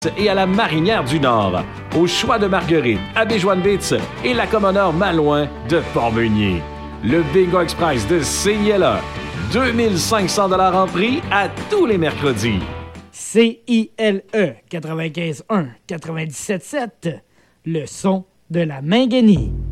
et à la Marinière du Nord. Au Choix de Marguerite, à Béjoine-Bitz et la Commoneur Malouin de Port-Meunier. Le Bingo Express de CILA. 2500 $ en prix à tous les mercredis. CILE 95.1, 97.7, le son de la Minganie.